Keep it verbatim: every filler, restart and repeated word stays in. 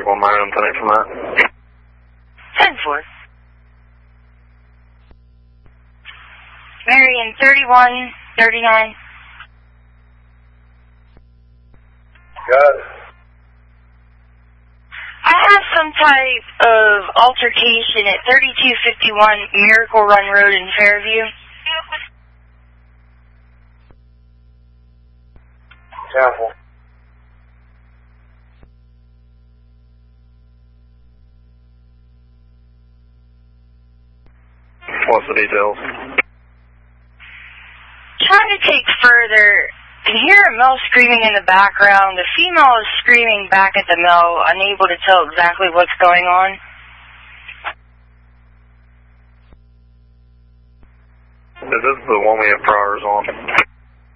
thirty-one Marion, ten eight from that. ten four. Marion, thirty-one, thirty-nine. Got it. I have some type of altercation at thirty-two fifty-one Miracle Run Road in Fairview. Careful. What's the details? Trying to take further. I can hear a male screaming in the background. The female is screaming back at the male, unable to tell exactly what's going on. Is this the one we have priors on?